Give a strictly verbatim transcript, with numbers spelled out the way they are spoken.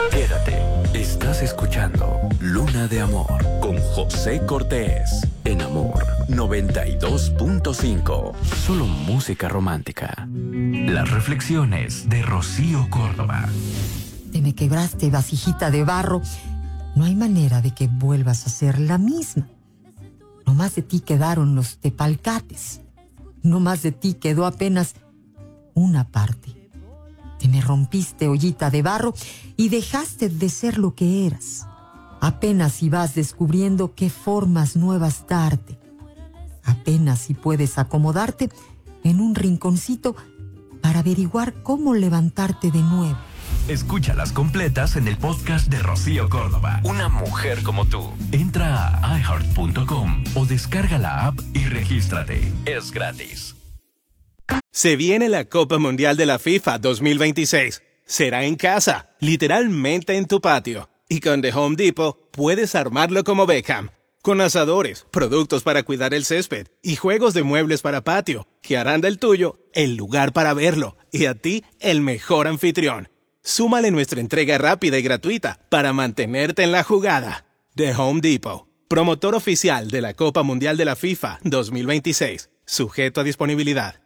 Quédate. Estás escuchando Luna de Amor con José Cortés en Amor noventa y dos punto cinco. Solo música romántica. Las reflexiones de Rocío Córdoba. Te me quebraste, vasijita de barro. No hay manera de que vuelvas a ser la misma. No más de ti quedaron los tepalcates. No más de ti quedó apenas una parte. Te me rompiste, ollita de barro, y dejaste de ser lo que eras. Apenas si vas descubriendo qué formas nuevas darte. Apenas si puedes acomodarte en un rinconcito para averiguar cómo levantarte de nuevo. Escúchalas completas en el podcast de Rocío Córdoba. Una mujer como tú. Entra a i heart punto com o descarga la app y regístrate. Es gratis. Se viene la Copa Mundial de la FIFA dos mil veintiséis. Será en casa, literalmente en tu patio. Y con The Home Depot puedes armarlo como Beckham. Con asadores, productos para cuidar el césped y juegos de muebles para patio, que harán del tuyo el lugar para verlo y a ti el mejor anfitrión. Súmale nuestra entrega rápida y gratuita para mantenerte en la jugada. The Home Depot, promotor oficial de la Copa Mundial de la FIFA dos mil veintiséis. Sujeto a disponibilidad.